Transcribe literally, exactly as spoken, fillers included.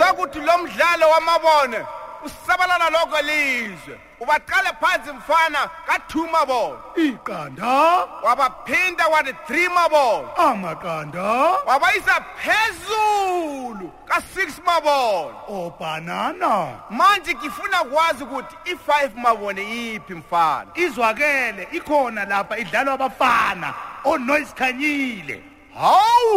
uzwa ukuthi lo mdlalo wamabone usabalala lokho lizwe ubaqale phansi mfana ka-two mabone iqanda wabaphinda wathi three mabone amaqanda wabayisa phezulu ka-six mabone obanana manje ngifuna kwazi ukuthi i-five mabone yiphi mfana izwakele ikhona lapha idlalwa abafana onoyisikhanyile hawu